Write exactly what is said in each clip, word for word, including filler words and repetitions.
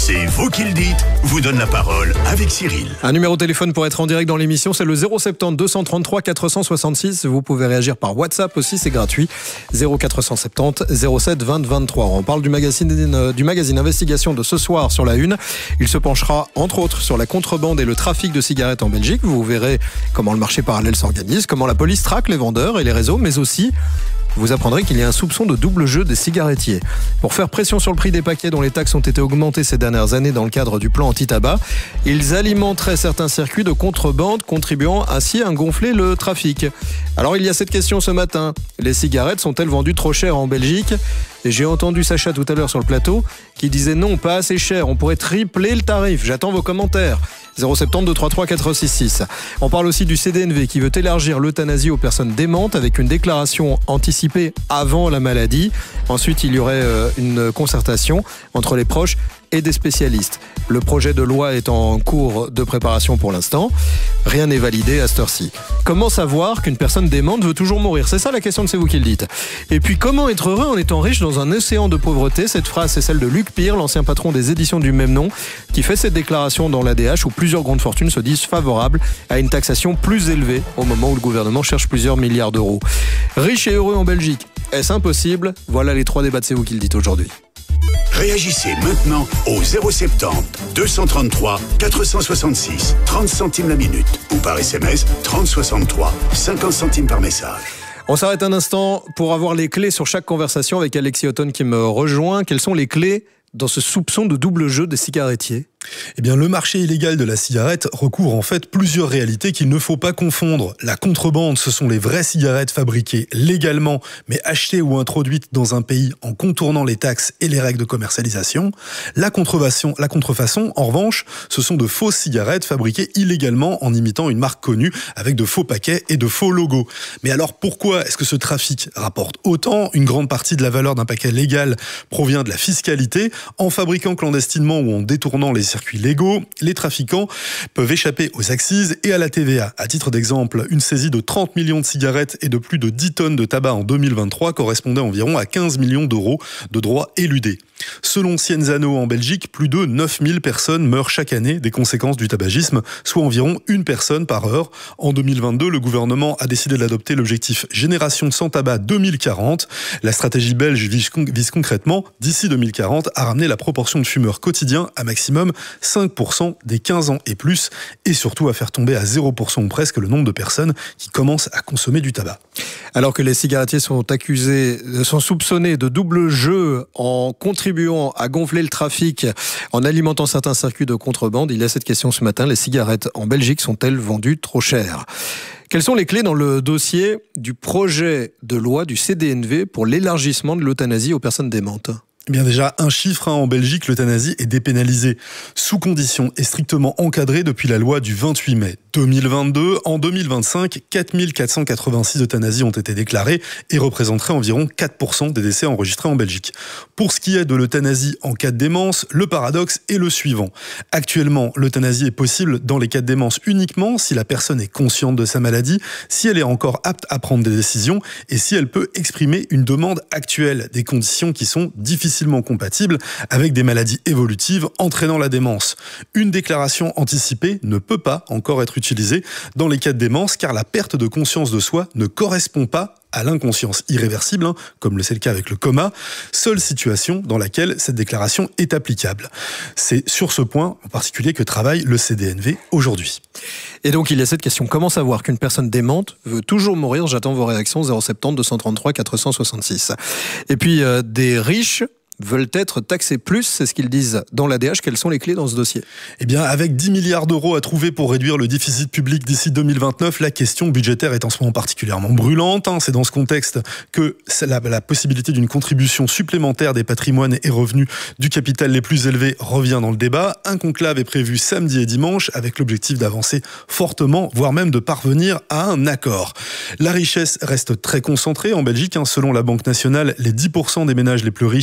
C'est vous qui le dites, vous donne la parole avec Cyril. Un numéro de téléphone pour être en direct dans l'émission, c'est le zéro sept zéro deux cent trente-trois quatre cent soixante-six. Vous pouvez réagir par WhatsApp aussi, c'est gratuit. zéro quatre cent soixante-dix zéro sept vingt vingt-trois. On parle du magazine, du magazine Investigation de ce soir sur la une. Il se penchera entre autres sur la contrebande et le trafic de cigarettes en Belgique. Vous verrez comment le marché parallèle s'organise, comment la police traque les vendeurs et les réseaux, mais aussi vous apprendrez qu'il y a un soupçon de double jeu des cigarettiers. Pour faire pression sur le prix des paquets dont les taxes ont été augmentées ces dernières années dans le cadre du plan anti-tabac, ils alimenteraient certains circuits de contrebande, contribuant ainsi à gonfler le trafic. Alors il y a cette question ce matin. Les cigarettes sont-elles vendues trop chères en Belgique ? Et j'ai entendu Sacha tout à l'heure sur le plateau qui disait non, pas assez cher, on pourrait tripler le tarif. J'attends vos commentaires. zéro sept zéro deux trois trois quatre six six. On parle aussi du C D N V qui veut élargir l'euthanasie aux personnes démentes avec une déclaration anticipée avant la maladie. Ensuite, il y aurait une concertation entre les proches et des spécialistes. Le projet de loi est en cours de préparation pour l'instant. Rien n'est validé à cette heure-ci. Comment savoir qu'une personne démente veut toujours mourir ? C'est ça la question de C'est vous qui le dites. Et puis, comment être heureux en étant riche dans un océan de pauvreté ? Cette phrase, c'est celle de Luc Pire, l'ancien patron des éditions du même nom, qui fait cette déclaration dans l'A D H où plusieurs grandes fortunes se disent favorables à une taxation plus élevée au moment où le gouvernement cherche plusieurs milliards d'euros. Riche et heureux en Belgique, est-ce impossible ? Voilà les trois débats de C'est vous qui le dites aujourd'hui. Réagissez maintenant au zéro sept zéro deux cent trente-trois quatre cent soixante-six, trente centimes la minute ou par S M S trente soixante-trois, cinquante centimes par message. On s'arrête un instant pour avoir les clés sur chaque conversation avec Alexis Houghton qui me rejoint. Quelles sont les clés dans ce soupçon de double jeu des cigarettiers ? Eh bien, le marché illégal de la cigarette recouvre en fait plusieurs réalités qu'il ne faut pas confondre. La contrebande, ce sont les vraies cigarettes fabriquées légalement, mais achetées ou introduites dans un pays en contournant les taxes et les règles de commercialisation. La contrefaçon, la contrefaçon, en revanche, ce sont de fausses cigarettes fabriquées illégalement en imitant une marque connue avec de faux paquets et de faux logos. Mais alors, pourquoi est-ce que ce trafic rapporte autant ? Une grande partie de la valeur d'un paquet légal provient de la fiscalité. En fabriquant clandestinement ou en détournant les circuits légaux, les trafiquants peuvent échapper aux accises et à la T V A. À titre d'exemple, une saisie de trente millions de cigarettes et de plus de dix tonnes de tabac en deux mille vingt-trois correspondait environ à quinze millions d'euros de droits éludés. Selon Cienzano en Belgique, plus de neuf mille personnes meurent chaque année des conséquences du tabagisme, soit environ une personne par heure. En deux mille vingt-deux, le gouvernement a décidé d'adopter l'objectif Génération sans tabac deux mille quarante. La stratégie belge vise, vise concrètement, d'ici deux mille quarante, à ramener la proportion de fumeurs quotidiens à maximum cinq pour cent des quinze ans et plus, et surtout à faire tomber à zéro pour cent ou presque le nombre de personnes qui commencent à consommer du tabac. Alors que les cigarettiers sont accusés, sont soupçonnés de double jeu en contribuant à gonfler le trafic, en alimentant certains circuits de contrebande, il y a cette question ce matin, les cigarettes en Belgique sont-elles vendues trop chères ? Quelles sont les clés dans le dossier du projet de loi du C D N V pour l'élargissement de l'euthanasie aux personnes démentes ? Eh bien déjà, un chiffre, hein, en Belgique, l'euthanasie est dépénalisée sous conditions et strictement encadrée depuis la loi du vingt-huit mai deux mille vingt-deux. En deux mille vingt-cinq, quatre mille quatre cent quatre-vingt-six euthanasies ont été déclarées et représenteraient environ quatre pour cent des décès enregistrés en Belgique. Pour ce qui est de l'euthanasie en cas de démence, le paradoxe est le suivant. Actuellement, l'euthanasie est possible dans les cas de démence uniquement si la personne est consciente de sa maladie, si elle est encore apte à prendre des décisions et si elle peut exprimer une demande actuelle, des conditions qui sont difficiles difficilement compatible avec des maladies évolutives entraînant la démence. Une déclaration anticipée ne peut pas encore être utilisée dans les cas de démence car la perte de conscience de soi ne correspond pas à l'inconscience irréversible, hein, comme le c'est le cas avec le coma, seule situation dans laquelle cette déclaration est applicable. C'est sur ce point en particulier que travaille le C D N V aujourd'hui. Et donc il y a cette question, comment savoir qu'une personne démente veut toujours mourir ? J'attends vos réactions, zéro sept zéro deux cent trente-trois quatre cent soixante-six. Et puis euh, des riches veulent être taxés plus, c'est ce qu'ils disent dans l'A D H. Quelles sont les clés dans ce dossier ? Eh bien, avec dix milliards d'euros à trouver pour réduire le déficit public d'ici deux mille vingt-neuf, la question budgétaire est en ce moment particulièrement brûlante. C'est dans ce contexte que la, la possibilité d'une contribution supplémentaire des patrimoines et revenus du capital les plus élevés revient dans le débat. Un conclave est prévu samedi et dimanche avec l'objectif d'avancer fortement, voire même de parvenir à un accord. La richesse reste très concentrée en Belgique. Selon la Banque nationale, les dix pour cent des ménages les plus riches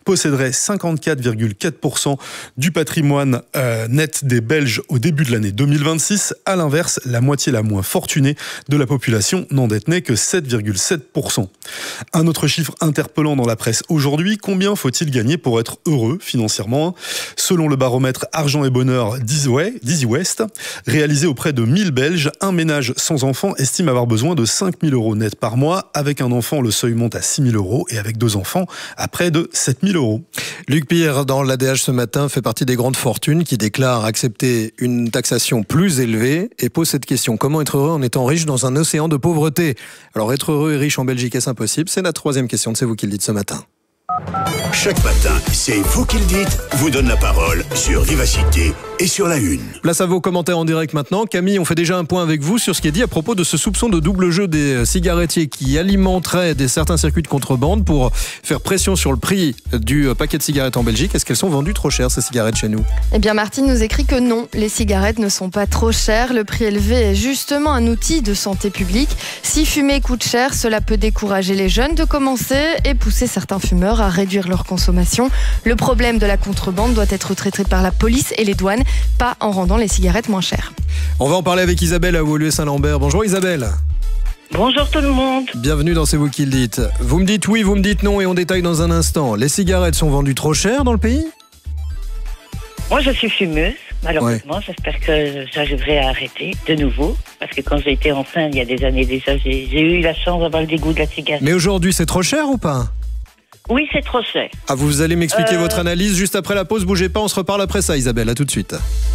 posséderait cinquante-quatre virgule quatre pour cent du patrimoine euh, net des Belges au début de l'année deux mille vingt-six. À l'inverse, la moitié la moins fortunée de la population n'en détenait que sept virgule sept pour cent. Un autre chiffre interpellant dans la presse aujourd'hui, combien faut-il gagner pour être heureux financièrement ? Selon le baromètre Argent et Bonheur d'Easy West, réalisé auprès de mille Belges, un ménage sans enfant estime avoir besoin de cinq mille euros net par mois. Avec un enfant, le seuil monte à six mille euros et avec deux enfants, à près de sept mille euros. Luc Pire, dans l'A D H ce matin, fait partie des grandes fortunes qui déclarent accepter une taxation plus élevée et pose cette question. Comment être heureux en étant riche dans un océan de pauvreté ? Alors, être heureux et riche en Belgique, est-ce impossible ? C'est la troisième question de C'est vous qui le dites ce matin. Chaque matin, c'est vous qui le dites, vous donne la parole sur Vivacité et sur la Une. Place à vos commentaires en direct maintenant. Camille, on fait déjà un point avec vous sur ce qui est dit à propos de ce soupçon de double jeu des cigarettiers qui alimenteraient des certains circuits de contrebande pour faire pression sur le prix du paquet de cigarettes en Belgique. Est-ce qu'elles sont vendues trop chères, ces cigarettes, chez nous ? Eh bien, Martine nous écrit que non, les cigarettes ne sont pas trop chères. Le prix élevé est justement un outil de santé publique. Si fumer coûte cher, cela peut décourager les jeunes de commencer et pousser certains fumeurs à réduire leur consommation. Le problème de la contrebande doit être traité par la police et les douanes, pas en rendant les cigarettes moins chères. On va en parler avec Isabelle à Woluwe-Saint-Lambert. Bonjour Isabelle. Bonjour tout le monde. Bienvenue dans C'est vous qui le dites. Vous me dites oui, vous me dites non et on détaille dans un instant. Les cigarettes sont vendues trop chères dans le pays ? Moi je suis fumeuse, malheureusement. Ouais. J'espère que j'arriverai à arrêter de nouveau. Parce que quand j'ai été enceinte il y a des années déjà, j'ai, j'ai eu la chance d'avoir le dégoût de la cigarette. Mais aujourd'hui c'est trop cher ou pas ? Oui, c'est trop cher. Ah, vous allez m'expliquer euh... votre analyse juste après la pause. Bougez pas, on se reparle après ça, Isabelle. À tout de suite.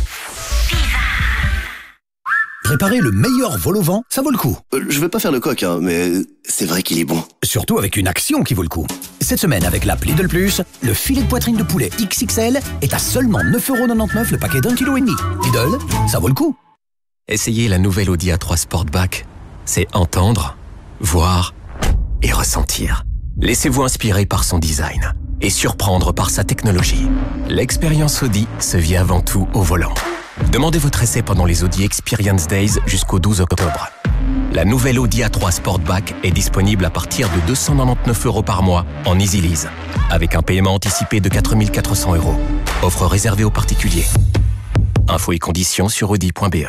Réparer le meilleur vol au vent, ça vaut le coup. Euh, je vais pas faire le coq, hein, mais c'est vrai qu'il est bon. Surtout avec une action qui vaut le coup. Cette semaine, avec l'app Lidl Plus, le filet de poitrine de poulet X X L est à seulement neuf euros quatre-vingt-dix-neuf le paquet d'un kilo et demi. Lidl, ça vaut le coup. Essayez la nouvelle Audi A trois Sportback. C'est entendre, voir et ressentir. Laissez-vous inspirer par son design et surprendre par sa technologie. L'expérience Audi se vit avant tout au volant. Demandez votre essai pendant les Audi Experience Days jusqu'au douze octobre. La nouvelle Audi A trois Sportback est disponible à partir de deux cent quatre-vingt-dix-neuf euros par mois en Easy Lease, avec un paiement anticipé de quatre mille quatre cents euros. Offre réservée aux particuliers. Infos et conditions sur audi point b e.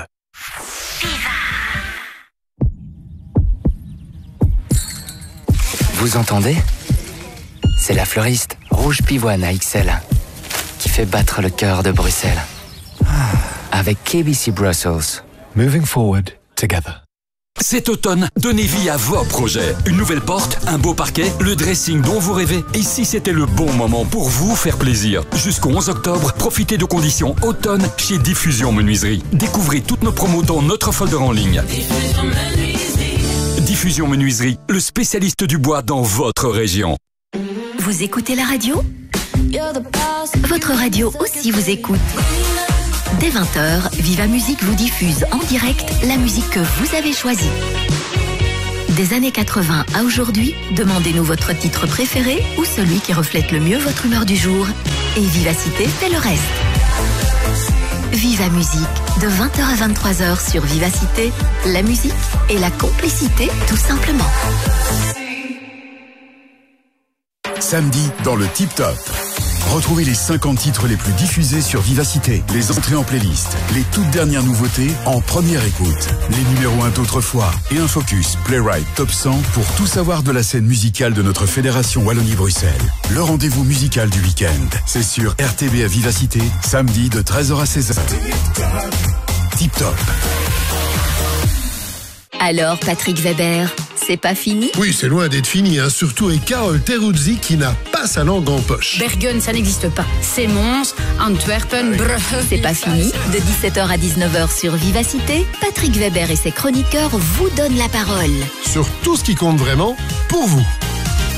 Vous entendez ? C'est la fleuriste Rouge Pivoine A X L qui fait battre le cœur de Bruxelles. Avec K B C Brussels. Moving forward together. Cet automne, donnez vie à vos projets. Une nouvelle porte, un beau parquet, le dressing dont vous rêvez. Et si c'était le bon moment pour vous faire plaisir. Jusqu'au onze octobre, profitez de conditions automne chez Diffusion Menuiserie. Découvrez toutes nos promos dans notre folder en ligne. Diffusion Menuiserie. Diffusion Menuiserie, le spécialiste du bois dans votre région. Vous écoutez la radio ? Votre radio aussi vous écoute. Dès vingt heures, Viva Musique vous diffuse en direct la musique que vous avez choisie. Des années quatre-vingts à aujourd'hui, demandez-nous votre titre préféré ou celui qui reflète le mieux votre humeur du jour. Et Vivacité fait le reste. Viva Musique, de vingt heures à vingt-trois heures sur Vivacité, la musique et la complicité tout simplement. Samedi, dans le Tip Top. Retrouvez les cinquante titres les plus diffusés sur Vivacité, les entrées en playlist, les toutes dernières nouveautés en première écoute, les numéros un d'autrefois et un focus Playwright Top cent pour tout savoir de la scène musicale de notre fédération Wallonie-Bruxelles. Le rendez-vous musical du week-end, c'est sur R T B à Vivacité, samedi de treize heures à seize heures. Tip Top. Alors, Patrick Weber, c'est pas fini ? Oui, c'est loin d'être fini, hein. Surtout avec Carole Teruzzi qui n'a pas sa langue en poche. Bergen, ça n'existe pas. C'est Mons, Antwerpen, Brugge. C'est pas fini. De dix-sept heures à dix-neuf heures sur Vivacité, Patrick Weber et ses chroniqueurs vous donnent la parole. Sur tout ce qui compte vraiment, pour vous.